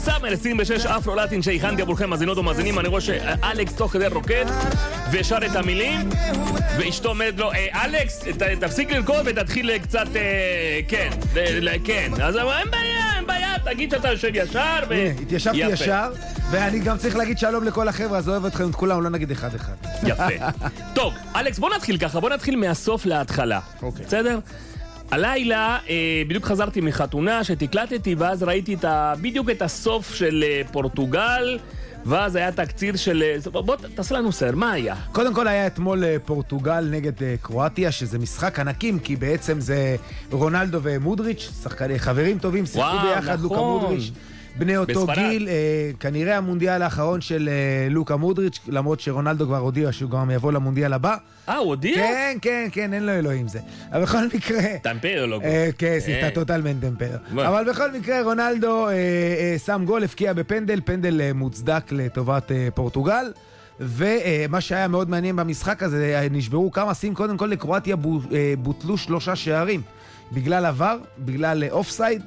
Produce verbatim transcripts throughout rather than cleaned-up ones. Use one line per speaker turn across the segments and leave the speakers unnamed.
סאמר עשרים ושש אפרו-לטין שהכנתי עבורכם מאזינות ומאזינים. אני רואה שאלכס תוך כדי רוקד ושר את המילים ואשתו אומרת לו, אלכס, תפסיק לרקוד ותתחיל קצת, כן, כן. אז אין בעיה, אין בעיה, תגיד שאתה יושב ישר ויפה.
התיישבתי ישר, ואני גם צריך להגיד שלום לכל החבר'ה, אז אוהב אתכם את כולם, לא נגיד אחד אחד.
יפה. טוב, אלכס, בוא נתחיל ככה, בוא נתחיל מהסוף להתחלה. בסדר? הלילה אה, בדיוק חזרתי מחתונה שתקלטתי, ואז ראיתי את ה, בדיוק את הסוף של אה, פורטוגל, ואז היה תקציר של... בוא תעשה לנו סר, מה היה?
קודם כל היה אתמול אה, פורטוגל נגד אה, קרואטיה, שזה משחק ענקים, כי בעצם זה רונלדו ומודריץ', שחקני חברים טובים, שיחקו ביחד,
נכון.
לוקה מודריץ'. בני אותו בספרד. גיל, אה, כנראה המונדיאל האחרון של אה, לוקה מודריץ', למרות שרונלדו כבר הודיע שהוא גם יבוא למונדיאל הבא.
אה, הוא הודיע?
כן, כן, כן, אין לו אלוהים זה. אבל בכל מקרה...
טמפרו לא.
אה, כן, סיטה טוטלמן טמפרו. אבל בכל מקרה, רונלדו אה, אה, שם גול, הפקיע בפנדל, פנדל אה, מוצדק לטובת אה, פורטוגל. ומה שהיה מאוד מעניין במשחק הזה, נשברו כמה שים, קודם כל לקרואטיה בוטלו שלושה שערים. בגלל עבר, בגלל אופסייד.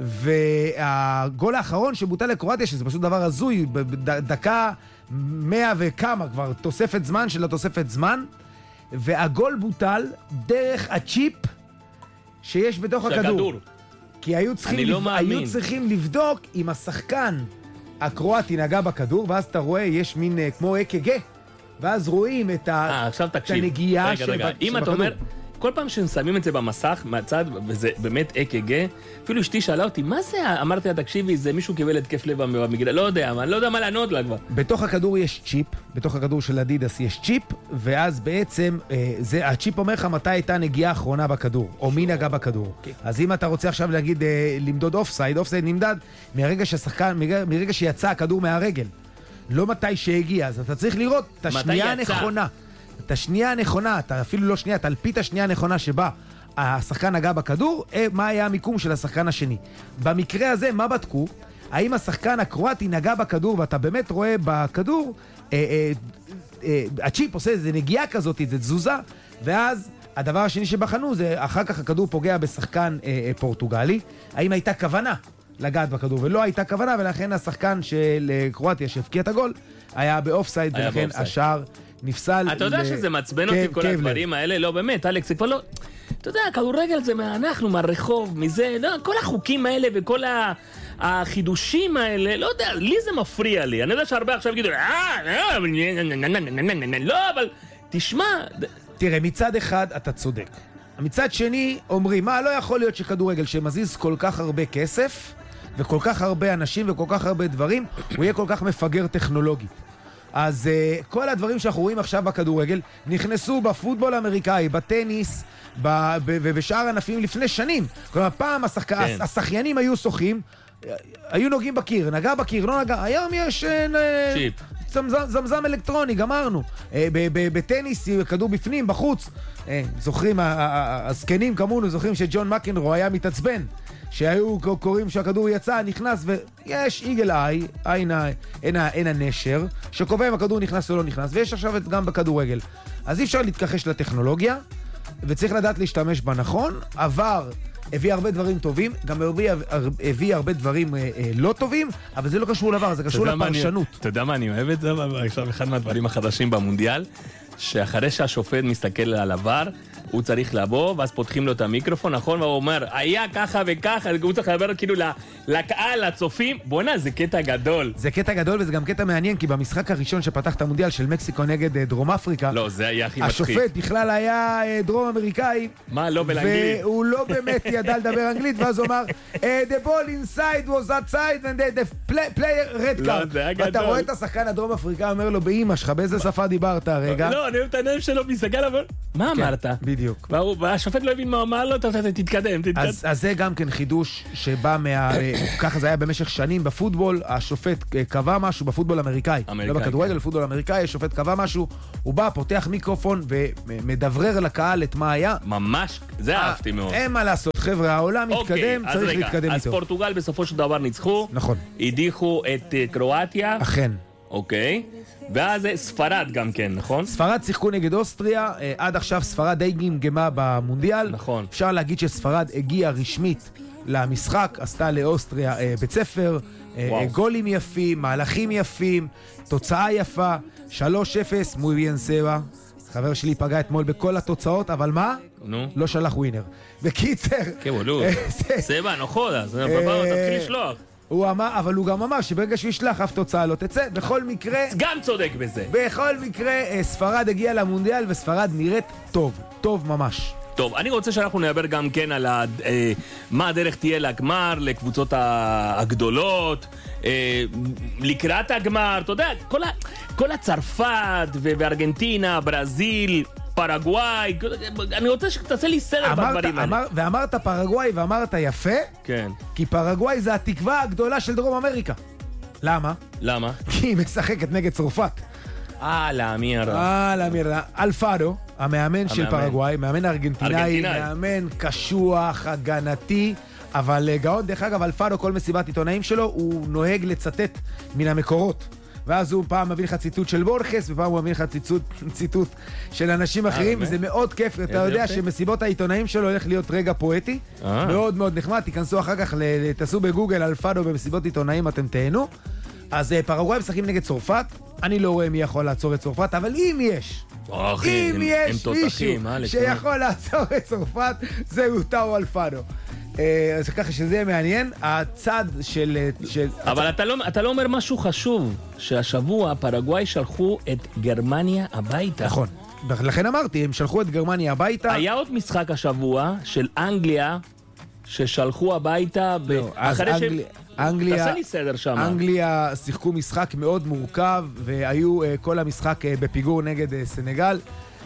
והגול האחרון שבוטל לקרואטיה, שזה פשוט דבר הזוי, בדקה מאה וכמה כבר, תוספת זמן של התוספת זמן, והגול בוטל דרך הצ'יפ שיש בתוך הכדור. כי היו צריכים,
לא
לב... היו צריכים לבדוק אם השחקן הקרואטי נגע בכדור, ואז אתה רואה, יש מין כמו אק"ג, ואז רואים את, ה...
아, עכשיו תקשיב.
את הנגיעה
רגע, רגע. אם אתה אומר... כל פעם ששמים את זה במסך, מהצד, וזה באמת אק"ג, אפילו אשתי שאלה אותי, מה זה? אמרתי לה, תקשיבי, זה מישהו קיבל התקף לב במגידה, לא יודע, אני לא יודע מה לענות לה כבר.
בתוך הכדור יש צ'יפ, בתוך הכדור של אדידס יש צ'יפ, ואז בעצם, זה, הצ'יפ אומר לך מתי הייתה נגיעה האחרונה בכדור, או מי נגע בכדור. אז אם אתה רוצה עכשיו להגיד, למדוד אופסייד, אופסייד נמדד מרגע שהשחקן, מרגע שיצא הכדור מהרגל, לא מתי שהגיע, אז אתה צריך לראות את השנייה הנכונה. את השנייה הנכונה, אתה אפילו לא שנייה, תלפית השנייה הנכונה שבה השחקן נגע בכדור, מה היה המיקום של השחקן השני. במקרה הזה, מה בדקו? האם השחקן הקרואטי נגע בכדור, ואתה באמת רואה בכדור, אה, אה, אה, הצ'יפ עושה איזה נגיעה כזאת, איזה תזוזה, ואז הדבר השני שבחנו זה, אחר כך הכדור פוגע בשחקן אה, אה, פורטוגלי, האם הייתה כוונה לגעת בכדור, ולא הייתה כוונה, ולכן השחקן של אה, קרואטיה שהפקיע את הגול, היה באופסייד, ולכן השער... נפסל...
אתה יודע שזה מעצבן אותי כל הדברים האלה? לא, באמת, אלכס, זה כבר לא... אתה יודע, כדורגל זה אנחנו, מהרחוב, מזה, כל החוקים האלה וכל החידושים האלה, לא יודע, לי זה מפריע לי. אני יודע שהרבה עכשיו יגידו, לא, אבל תשמע...
תראה, מצד אחד אתה צודק. מצד שני, אומרים, מה, לא יכול להיות שכדורגל שמזיז כל כך הרבה כסף, וכל כך הרבה אנשים וכל כך הרבה דברים, הוא יהיה כל כך מפגר טכנולוגית. אז uh, כל הדברים שאנחנו רואים עכשיו בכדורגל נכנסו בפוטבול האמריקאי, בטניס ב- ב- ובשאר ענפים לפני שנים. כלומר, פעם השחק... כן. השחיינים היו שוחים, היו נוגעים בקיר, נגע בקיר, לא נגע, היום יש
שיפ.
זמזם, זמזם אלקטרוני, גמרנו. בטניס, כדור בפנים, בחוץ. זוכרים, הזקנים כמונו, זוכרים שג'ון מקנרו היה מתעצבן, שהיו קוראים שהכדור יצא, נכנס, ויש איגל איי, עין הנשר, שקובע אם הכדור נכנס או לא נכנס, ויש עכשיו גם בכדורגל. אז אי אפשר להתכחש לטכנולוגיה, וצריך לדעת להשתמש בה נכון. עבר הביא הרבה דברים טובים, גם הביא, הביא הרבה דברים אה, אה, לא טובים, אבל זה לא קשור לדבר, זה קשור לפרשנות.
אתה יודע מה, אני אוהב את זה, עכשיו אחד מהדברים החדשים במונדיאל, שאחרי שהשופט מסתכל על עבר, הוא צריך לבוא, ואז פותחים לו את המיקרופון, נכון? והוא אומר, היה ככה וככה, הוא צריך לדבר כאילו לקהל, לצופים. בוא'נה, זה קטע גדול.
זה קטע גדול, וזה גם קטע מעניין, כי במשחק הראשון שפתח את המונדיאל של מקסיקו נגד דרום אפריקה,
לא, זה היה הכי מצחיק.
השופט בכלל היה דרום אמריקאי.
מה, לא באנגלית?
והוא לא באמת ידע לדבר אנגלית, ואז הוא אמר, the ball inside was outside, and the player red card. ואתה רואה את השחקן הדרום אפריקאי, אומר לו, באמא שלך, באיזה שפה דיברת הרגע?
לא, אני אוהב את הנאום שלו, מסתכל, אבל מה אמרת?
בדיוק.
והשופט לא הבין מה אמר לו, תתקדם, תתקדם.
אז זה גם כן חידוש שבא מה... ככה זה היה במשך שנים בפוטבול, השופט קבע משהו בפוטבול אמריקאי. לא בכדורגל, בפוטבול אמריקאי, השופט קבע משהו, הוא בא, פותח מיקרופון ומדברר לקהל את מה היה.
ממש, זה אהבתי מאוד.
אין מה לעשות, חבר'ה, העולם מתקדם, צריך להתקדם איתו.
אז פורטוגל בסופו של דבר ניצחו.
נכון.
הדיחו את קרואטיה.
אכן.
אוקיי. ואז ספרד גם כן, נכון?
ספרד שיחקו נגד אוסטריה, עד עכשיו ספרד די גמגמה במונדיאל.
נכון.
אפשר להגיד שספרד הגיעה רשמית למשחק, עשתה לאוסטריה בית ספר, גולים יפים, מהלכים יפים, תוצאה יפה, שלוש אפס, muy bien סבא. חבר שלי פגע אתמול בכל התוצאות, אבל מה?
נו.
לא שלח ווינר. בקיצר...
כן, בולו. סבא, נוחות, אז בבא, תתחיל לשלוח.
הוא אמר, אבל הוא גם אמר שברגע שהוא ישלח אף תוצאה לא תצא. בכל מקרה...
גם צודק בזה.
בכל מקרה, ספרד הגיעה למונדיאל, וספרד נראית טוב. טוב ממש.
טוב, אני רוצה שאנחנו נדבר גם כן על ה, אה, מה הדרך תהיה לגמר, לקבוצות הגדולות, אה, לקראת הגמר, אתה יודע, כל, ה, כל הצרפת וארגנטינה, ברזיל, פרגוואי, אני רוצה שתעשה לי סדר בדברים האלה.
אמר, ואמרת פרגוואי ואמרת יפה,
כן.
כי פרגוואי זה התקווה הגדולה של דרום אמריקה. למה?
למה?
כי היא משחקת נגד צרפת.
אה, לאמירה.
אה, לאמירה. אלפאדו, המאמן של פרגוואי, מאמן ארגנטינאי, מאמן קשוח, הגנתי, אבל גאון, דרך אגב, אלפאדו, כל מסיבת עיתונאים שלו, הוא נוהג לצטט מן המקורות. ואז הוא פעם מביא לך ציטוט של בורכס, ופעם הוא מביא לך ציטוט, ציטוט של אנשים אחרים, וזה מאוד כיף. אתה יודע שמסיבות העיתונאים שלו הולך להיות רגע פואטי, מאוד מאוד נחמד, תיכנסו אחר כך, תעשו בגוגל אלפאדו במסיבות עיתונאים, אתם תהנו. אז פרגוואי משחקים נגד צרפת, אני לא רואה מי יכול לעצור את צרפת, אבל אם יש, אם יש מישהו שיכול לעצור את צרפת, זהו טאו אלפאדו. אז ככה שזה יהיה מעניין, הצד של...
אבל אתה לא אומר משהו חשוב, שהשבוע פרגוואי שלחו את גרמניה הביתה.
נכון, לכן אמרתי, הם שלחו את גרמניה הביתה.
היה עוד משחק השבוע של אנגליה, ששלחו הביתה אחרי שהם...
אנגליה,
תעשה לי סדר שם.
אנגליה שיחקו משחק מאוד מורכב, והיו uh, כל המשחק uh, בפיגור נגד uh, סנגל,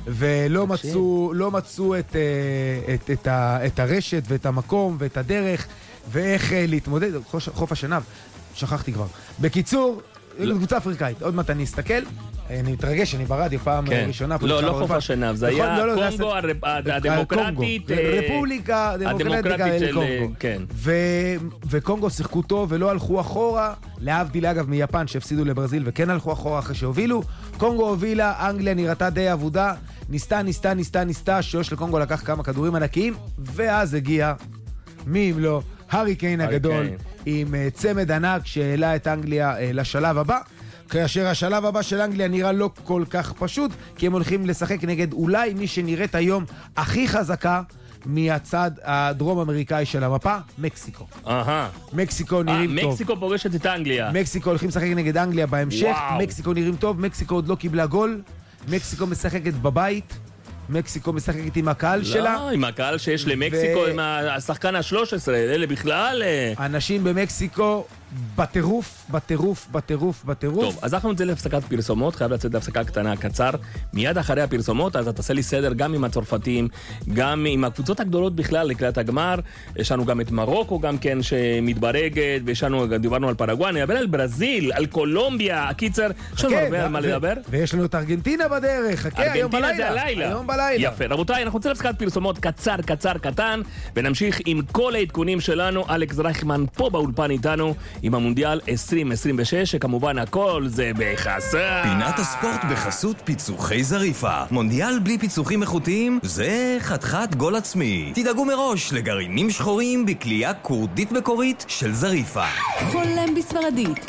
ולא מצאו, לא מצאו את, uh, את, את, ה, את הרשת ואת המקום ואת הדרך, ואיך uh, להתמודד, חוף, חוף השנב, שכחתי כבר. בקיצור, לא. קבוצה אפריקאית, עוד מעט אני אסתכל, אני מתרגש, אני ברדיו פעם כן. ראשונה.
לא, לא חוף השנב, זה היה לא, לא, קונגו זה הדמוקרטית.
רפובליקה דמוקרטית של קונגו.
כן.
ו... וקונגו שיחקו טוב ולא הלכו אחורה, להבדיל אגב מיפן שהפסידו לברזיל וכן הלכו אחורה אחרי שהובילו. קונגו הובילה, אנגליה נראתה די עבודה, ניסתה, ניסתה, ניסתה, ניסתה, שיוש לקונגו לקח כמה כדורים ענקיים, ואז הגיע, מי אם לא, הריקיין הגדול, עם צמד ענק שהעלה את אנגליה לשלב הבא. כאשר השלב הבא של אנגליה נראה לא כל כך פשוט, כי הם הולכים לשחק נגד אולי מי שנראית היום הכי חזקה מהצד הדרום אמריקאי של המפה, מקסיקו.
אהה.
מקסיקו נראים טוב.
מקסיקו פוגשת את אנגליה.
מקסיקו הולכים לשחק נגד אנגליה בהמשך. מקסיקו נראים טוב, מקסיקו עוד לא קיבלה גול. מקסיקו משחקת בבית. מקסיקו משחקת עם הקהל שלה.
לא, עם הקהל שיש למקסיקו, עם השחקן ה-שלוש עשרה, אלה בכלל...
אנשים במקסיקו בטירוף, בטירוף, בטירוף, בטירוף.
טוב, אז אנחנו נצא להפסקת פרסומות, חייב לצאת להפסקה קטנה, קצר. מיד אחרי הפרסומות, אז אתה תעשה לי סדר גם עם הצרפתים, גם עם הקבוצות הגדולות בכלל לקראת הגמר. יש לנו גם את מרוקו גם כן שמתברגת, ויש לנו, דיברנו על פרגוואי, נדבר על ברזיל, על קולומביה, הקיצר, יש לנו הרבה על מה לדבר.
ויש לנו את ארגנטינה בדרך, חכה, היום בלילה. היום בלילה.
יפה, רבותיי, אנחנו נצא להפסקת פרסומות קצר, קצר, קטן, ונמשיך עם כל העדכונים שלנו. אלכס רייכמן פה באולפן איתנו. עם המונדיאל עשרים עשרים ושש, שכמובן הכל זה בחסות.
פינת הספורט בחסות פיצוחי זריפה. מונדיאל בלי פיצוחים איכותיים זה חתיכת גול עצמי. תדאגו מראש לגרעינים שחורים בקלייה קורדית מקורית של זריפה.
חולם בספרדית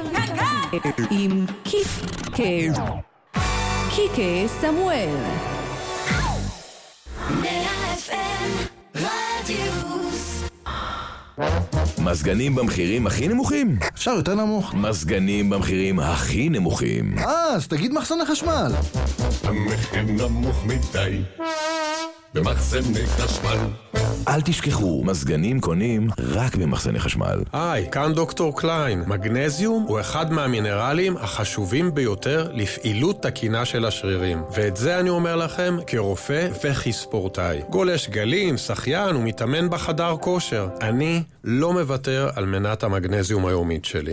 עם קיקה קיקה סמואל. מאה אף אם רדיוס.
מזגנים במחירים הכי נמוכים?
אפשר יותר נמוך.
מזגנים במחירים הכי נמוכים.
אה, אז תגיד מחסני חשמל.
המחיר נמוך מדי במחסני חשמל.
אל תשכחו, מזגנים קונים רק במחסני חשמל.
היי, כאן דוקטור קליין. מגנזיום הוא אחד מהמינרלים החשובים ביותר לפעילות תקינה של השרירים. ואת זה אני אומר לכם כרופא וכספורטאי. גולש גלים, שחיין ומתאמן בחדר כושר. אני לא מוותר על מנת המגנזיום היומית שלי.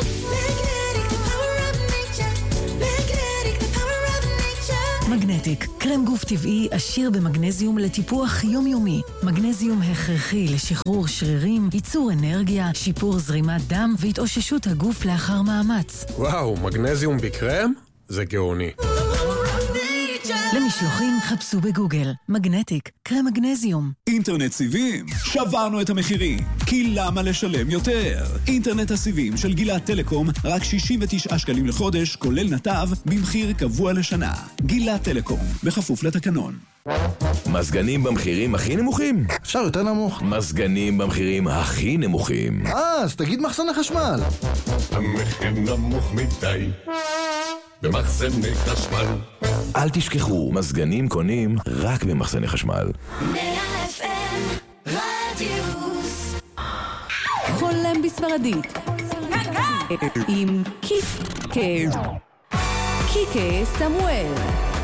מגנטיק, קרם גוף טבעי עשיר במגנזיום לטיפוח יומיומי. מגנזיום הכרחי לשחרור שרירים, ייצור אנרגיה, שיפור זרימת דם והתאוששות הגוף לאחר מאמץ.
וואו, מגנזיום בקרם? זה גאוני.
למשלוחים חפשו בגוגל. מגנטיק, קרם מגנזיום.
אינטרנט סיבים, שברנו את המחירים. כי למה לשלם יותר? אינטרנט הסיבים של גילת טלקום, רק שישים ותשעה שקלים לחודש, כולל נתב, במחיר קבוע לשנה. גילת טלקום, בכפוף לתקנון.
מזגנים במחירים הכי נמוכים?
אפשר יותר נמוך.
מזגנים במחירים הכי נמוכים.
אה, אז תגיד מחסני חשמל.
המחיר נמוך מדי במחסני חשמל.
אל תשכחו, מזגנים קונים רק במחסני חשמל.
מאה אף אם רדיוס.
חולם בספרדית עם קיקה קיקה סמואל.